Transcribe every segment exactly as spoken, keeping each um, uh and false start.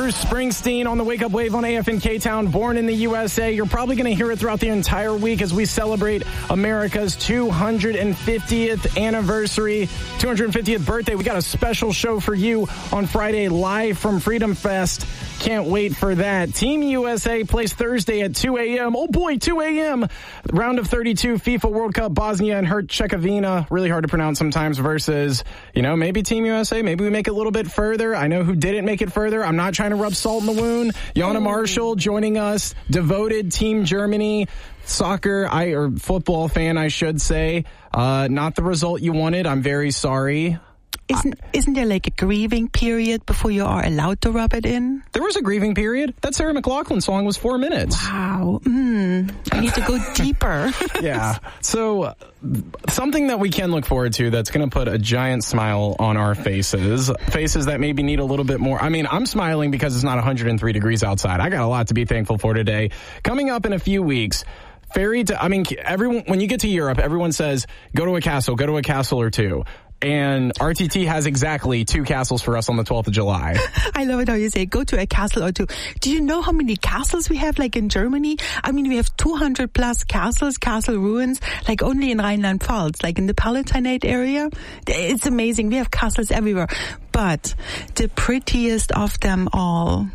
Bruce Springsteen on the Wake Up Wave on A F N K-Town, born in the U S A. You're probably going to hear it throughout the entire week as we celebrate America's two hundred fiftieth anniversary, two hundred fiftieth birthday. We got a special show for you on Friday live from Freedom Fest. Can't wait for that. Team U S A plays Thursday at two a.m. Oh boy, two a.m. Round of thirty-two FIFA World Cup, Bosnia and Herzegovina. Really hard to pronounce sometimes versus, you know, maybe Team U S A. Maybe we make it a little bit further. I know who didn't make it further. I'm not trying to rub salt in the wound. Yana Marshall joining us. Devoted Team Germany. Soccer, I or football fan, I should say. Uh, not the result you wanted. I'm very sorry. Isn't isn't there like a grieving period before you are allowed to rub it in? There was a grieving period. That Sarah McLachlan song was four minutes. Wow. Mm, I need to go deeper. Yeah. So uh, something that we can look forward to that's going to put a giant smile on our faces. Faces that maybe need a little bit more. I mean, I'm smiling because it's not one hundred three degrees outside. I got a lot to be thankful for today. Coming up in a few weeks, fairy tale. I mean, everyone, when you get to Europe, everyone says, go to a castle, go to a castle or two. And R T T has exactly two castles for us on the twelfth of July. I love it how you say, go to a castle or two. Do you know how many castles we have, like in Germany? I mean, we have two hundred plus castles, castle ruins, like only in Rhineland-Pfalz, like in the Palatinate area. It's amazing. We have castles everywhere. But the prettiest of them all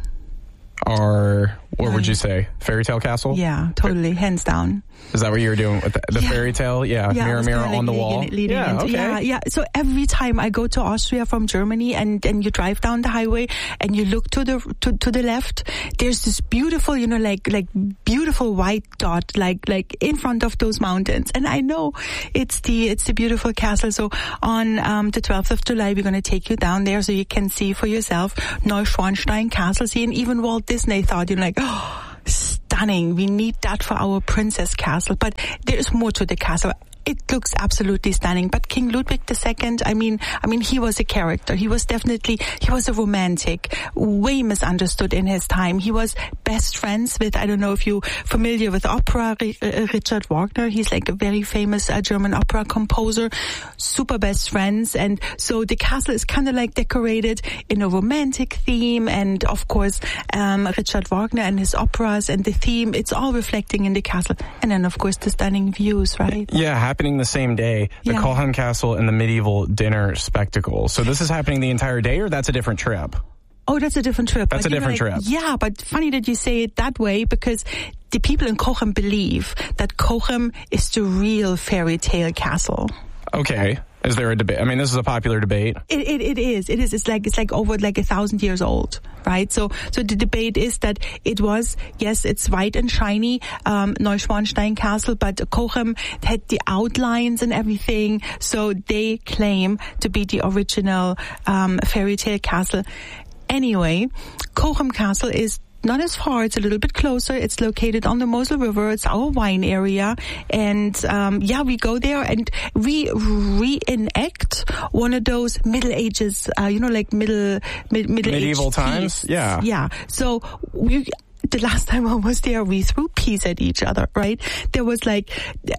are, what would you say? Fairy Tale Castle? Yeah, totally. Hands down. Is that what you were doing with the, the yeah. fairy tale? Yeah, yeah mirror, mirror like on the wall. It, yeah, into, okay. yeah, yeah. So every time I go to Austria from Germany and, and you drive down the highway and you look to the to, to the left, there's this beautiful, you know, like like beautiful white dot, like like in front of those mountains. And I know it's the it's the beautiful castle. So on um, the twelfth of July, we're going to take you down there so you can see for yourself Neuschwanstein Castle. See, and even Walt Disney thought, you know, like, oh, stunning. We need that for our princess castle. But there's more to the castle. It looks absolutely stunning. But King Ludwig the Second, I mean, I mean, he was a character. He was definitely, he was a romantic, way misunderstood in his time. He was best friends with, I don't know if you're familiar with opera, Richard Wagner. He's like a very famous uh, German opera composer, super best friends. And so the castle is kind of like decorated in a romantic theme. And of course, um, Richard Wagner and his operas and the theme, it's all reflecting in the castle. And then of course the stunning views, right? Yeah. Happening the same day, the yeah. Culham Castle and the medieval dinner spectacle. So this is happening the entire day, or that's a different trip? Oh, that's a different trip. That's but a different like, trip. Yeah, but funny that you say it that way, because the people in Cochem believe that Cochem is the real fairy tale castle. Okay. Is there a debate? I mean, this is a popular debate. It, it, it is. It is. It's like, it's like over like a thousand years old, right? So, so the debate is that it was, yes, it's white and shiny, um, Neuschwanstein Castle, but Cochem had the outlines and everything. So they claim to be the original, um, fairy tale castle. Anyway, Cochem Castle is not as far. It's a little bit closer. It's located on the Mosel River. It's our wine area. And, um, yeah, we go there and we reenact one of those Middle Ages, uh, you know, like middle, mid, middle medieval times. Feasts. Yeah. Yeah. So we, the last time I was there, we threw peas at each other, right? There was like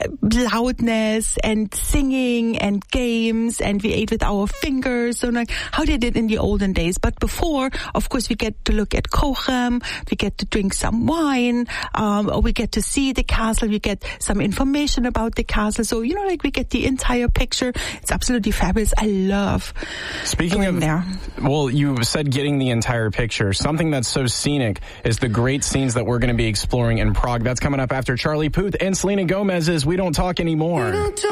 loudness and singing and games, and we ate with our fingers. So like how they did in the olden days. But before, of course, we get to look at Cochem, we get to drink some wine, um, or we get to see the castle, we get some information about the castle. So, you know, like we get the entire picture. It's absolutely fabulous. I love Speaking going of, there. Well, you said getting the entire picture. Something that's so scenic is the great scenes that we're going to be exploring in Prague. That's coming up after Charlie Puth and Selena Gomez's We Don't Talk Anymore.